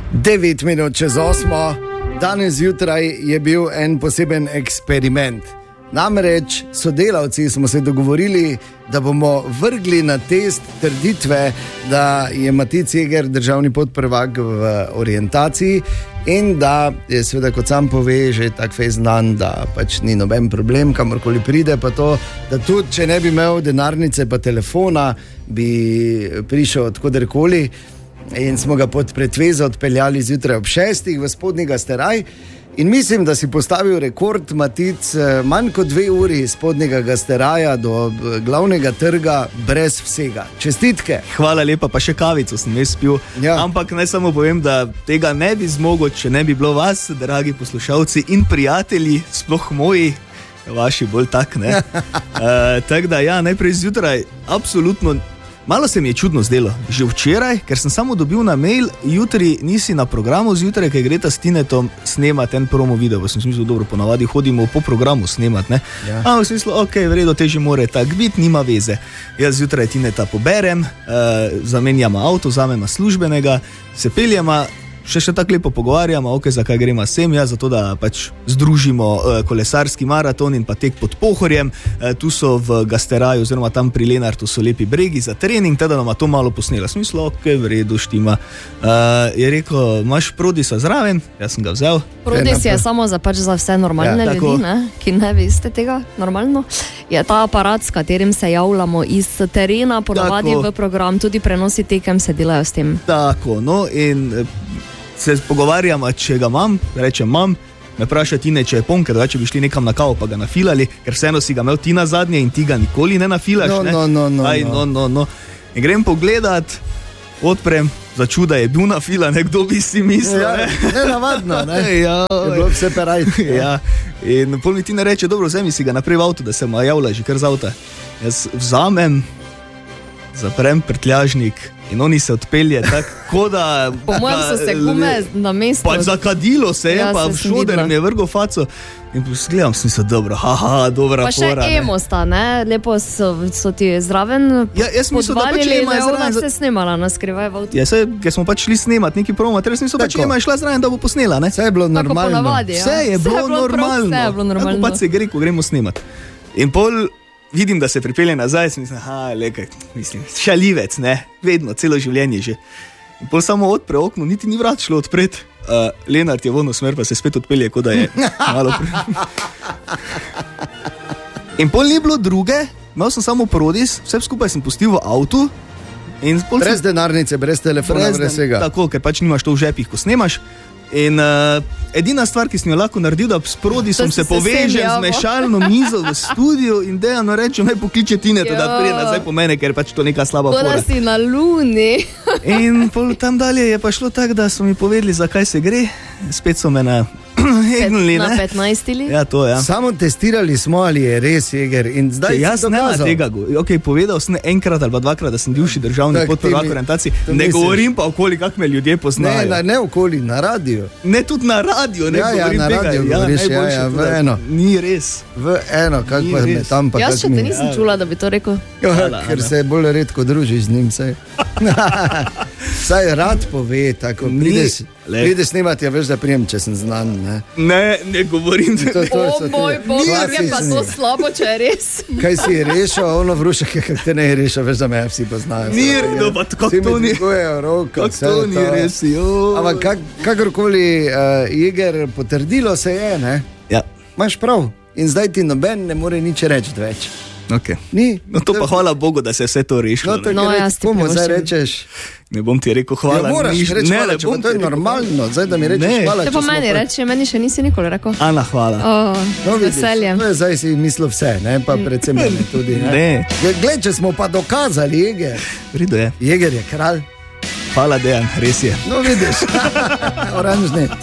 9:09. Danes zjutraj je bil en poseben eksperiment. Namreč sodelavci smo se dogovorili, da bomo vrgli na test trditve, da je Matic Jeger državni podprvak v orientaciji in da je seveda, kot sam pove, že tako znan, da pač ni noben problem, kamorkoli pride, pa to, da tudi če ne bi imel denarnice pa telefona, bi prišel odkoderkoli. In smo ga pod pretvezo odpeljali zjutraj ob 6:00 v Spodnji Gasteraj. In mislim, da si postavil rekord Matic, manj kot 2 uri iz Spodnjega Gasteraja do glavnega trga brez vsega. Čestitke. Hvala lepa, pa še kavico sem jaz pil. Ja. Ampak naj samo povem, da tega ne bi zmogel, če ne bi bilo vas, dragi poslušalci in prijatelji, sploh moji, vaši bolj tak, ne. Tako da ja, najprej zjutraj, absolutno. Malo se mi je čudno zdelo, že včeraj, ker sem samo dobil na mail, jutri nisi na programu zjutraj, ker greta s Tinetom snemati en promo video, pa sem si mislil, dobro, ponavadi hodimo po programu snemati, ne. Ja. Ampak sem mislil, ok, v redu, teži more tak biti, nima veze. Jaz zjutraj Tineta poberem, zamenjamo avto, vzamemo službenega, se peljemo, še tako lepo pogovarjamo, ok, zakaj gremo sem, ja, zato da pač združimo kolesarski maraton in pa tek pod Pohorjem. Tu so v Gasteraju, oziroma tam pri Lenartu so lepi bregi za trening, teda nama to malo posnela. Smislo, ok, v redu, štima. Je rekel, imaš Prodisa zraven? Jaz sem ga vzel. Prodis je samo za vse normalne ljudi, ne? Ki ne veste tega normalno. Je ta aparat, s katerim se javljamo iz terena, ponavadi v program, tudi prenosi tekem se delajo s tem. Tako, no in se pogovarjamo, če ga imam, rečem imam, me vpraša Tine, če je poln, ker če bi šli nekam na kavo pa ga nafilali, ker vseeno si ga imel ti na zadnje in ti ga nikoli ne nafilaš. No. In grem pogledat, odprem, za čuda je bil nafilan, kdo bi si mislil. Ja, ne navadno, ne? Ja, je bilo vse perajt. Ja. In pol mi Tine reče, dobro, vzemi si ga naprej v avto, da se mu javlja že kar z avta. Jaz vzamem, zaprem prtljažnik in oni se odpelje tako, da... Po mojem so se gume na mesto... Pa zakadilo se je, ja, pa v šoder mi je vrgo faco. In gledam, sem se dobro, dobra pa fora. Pa še emo sta, ne? Lepo so ti zraven podvalili, da je ona se snemala na skrivaj v avtu. Ja, ker smo pač šli snemati neki promo, teraz niso pač Ema je šla zraven, da bo posnela, ne? Vse je bilo normalno. Ponavadi, ja. Vse je bilo normalno. Vse je bilo normalno. Tako pač se gre, ko gremo snemati. In pol vidim, da se pripelje nazaj, sem mislim, šalivec, ne, vedno, celo življenje že. In pol samo odpre okno, niti ni vrat šlo odpret. Lenart je vodno smer, pa se spet odpelje, kot da je malo In pol ni bilo druge, imel sem samo Prodis, vse skupaj sem pustil v avtu. Brez denarnice, brez telefona, brez vsega. Tako, ker pač nimaš to v žepih, ko snemaš. In edina stvar, ki sem jo lahko naredil, da s Prodisom se povežem z mešalno mizo v studiu in dejano rečem, naj pokliče Tineta, da prije nazaj po mene, ker pač to neka slaba fora. Bila si na Luni. In pol tam dalje je pa šlo tako, da so mi povedali, zakaj se gre. Spet so me na 15. Ja, to, ja. Samo testirali smo, ali je res Jeger. In zdaj jaz ne tega, povedal sem enkrat ali 2-krat, da sem bivši državni podprvak orientaciji. Ne govorim pa okoli, kako me ljudje poznajo. Ne okoli, na radio. Ne, tudi na radio, ne govorim na radio tega. Govoriš, v eno. Ni res. V eno, kako pa me tam pa. Jaz še te nisem čula, da bi to rekel. Ker se bolj redko družiš z njim, saj rad pove, tako pride snemati, ja veš, da prijem, če sem znan, ne? Ne govorim. Moj bog, je pa to slabo, če je res. Kaj si je rešil, ono vrušek je, kak te ne je rešil, veš, da me vsi poznajo. Ni redo, pa kako to ni. Kako to ni res, Ampak kakorkoli Jeger potrdilo se je, ne? Ja. Imaš prav. In zdaj ti noben ne more nič reči več. Okay. Ni. No to pa hvala Bogu, da se je vse to rešilo. Komu zdaj rečeš? Ne bom ti rekel hvala. Ja, moraš reči hvala, če pa to je normalno. Zdaj, da mi rečeš hvala. Te pa meni reči, meni še nisi nikoli rekel. Ana, hvala. Z veseljem. Zdaj si mislil vse, ne? Pa predvsem meni tudi. Ne. Gled, če smo pa dokazali, Jeger. Vrido je. Jeger je kralj. Hvala, Dejan, res je. No vidiš, oranžni.